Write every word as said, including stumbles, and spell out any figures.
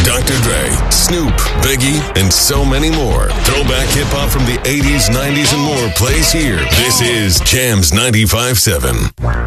Doctor Dre, Snoop, Biggie, and so many more. Throwback hip-hop from the eighties, nineties, and more plays here. This is Jams ninety-five point seven.